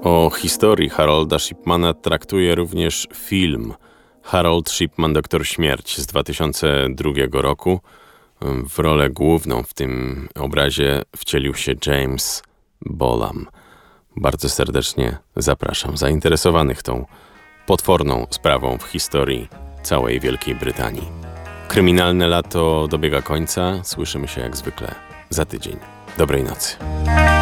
O historii Harolda Shipmana traktuje również film Harold Shipman, Doktor Śmierć z 2002 roku. W rolę główną w tym obrazie wcielił się James Bolam. Bardzo serdecznie zapraszam zainteresowanych tą potworną sprawą w historii całej Wielkiej Brytanii. Kryminalne lato dobiega końca. Słyszymy się jak zwykle za tydzień. Dobrej nocy.